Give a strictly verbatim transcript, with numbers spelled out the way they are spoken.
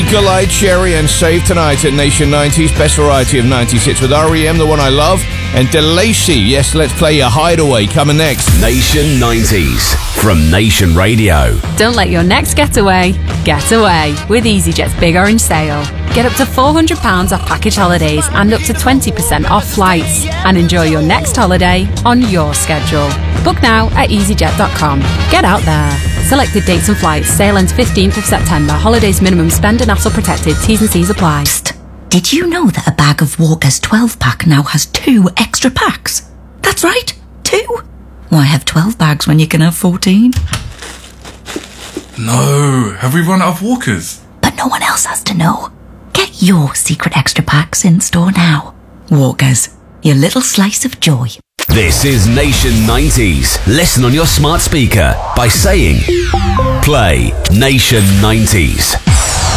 Nikolai Cherry and Save Tonight at Nation nineties. Best variety of nineties hits with R E M, The One I Love, and DeLacy. Yes, let's play your Hideaway coming next. Nation nineties from Nation Radio. Don't let your next getaway get away with EasyJet's Big Orange Sale. Get up to four hundred pounds off package holidays and up to twenty percent off flights. And enjoy your next holiday on your schedule. Book now at easyjet dot com. Get out there. Selected dates and flights. Sale ends fifteenth of September. Holidays minimum spend and hassle protected. T's and C's apply. Psst. Did you know that a bag of Walker's twelve pack now has two extra packs? That's right, two. Why have twelve bags when you can have fourteen? No, have we run out of Walkers? But no one else has to know. Get your secret extra packs in store now. Walkers, your little slice of joy. This is Nation nineties. Listen on your smart speaker by saying, play Nation nineties.